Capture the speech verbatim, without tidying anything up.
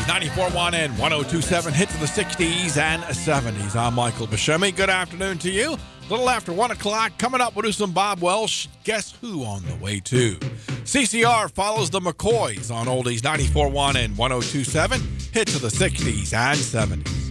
oldies, ninety-four point one and one oh two point seven, hits of the sixties and seventies. I'm Michael Buscemi. Good afternoon to you. A little after one o'clock, coming up, we'll do some Bob Welsh. Guess Who on the way, too. C C R follows the McCoys on oldies, ninety-four point one and one oh two point seven, hits of the sixties and seventies.